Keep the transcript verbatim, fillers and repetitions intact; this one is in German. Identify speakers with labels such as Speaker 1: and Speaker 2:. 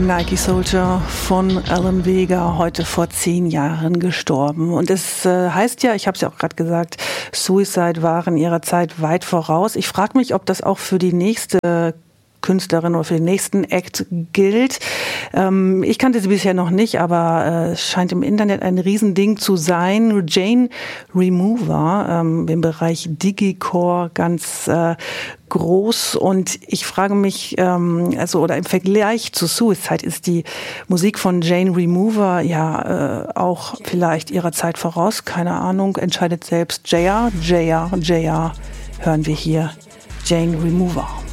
Speaker 1: Nike Soldier von Alan Vega, heute vor zehn Jahren gestorben. Und es äh, heißt ja, ich habe es ja auch gerade gesagt, Suicide waren ihrer Zeit weit voraus. Ich frage mich, ob das auch für die nächste Künstlerin oder für den nächsten Act gilt. Ähm, ich kannte sie bisher noch nicht, aber äh, es scheint im Internet ein Riesending zu sein. Jane Remover, ähm, im Bereich Digicore ganz äh, groß, und ich frage mich, ähm, also oder im Vergleich zu Suicide ist die Musik von Jane Remover ja äh, auch vielleicht ihrer Zeit voraus, keine Ahnung, entscheidet selbst. J R, J R, J R hören wir hier, Jane Remover.